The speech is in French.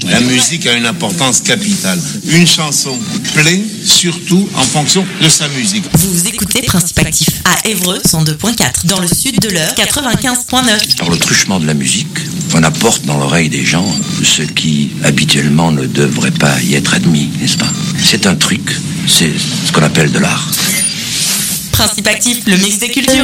La musique a une importance capitale. Une chanson plaît surtout en fonction de sa musique. Vous écoutez Principe Actif à Évreux 102.4, dans le sud de l'Eure 95.9. Par le truchement de la musique, on apporte dans l'oreille des gens ce qui habituellement ne devrait pas y être admis, n'est-ce pas? C'est un truc, c'est ce qu'on appelle de l'art. Principe Actif, le mix des cultures.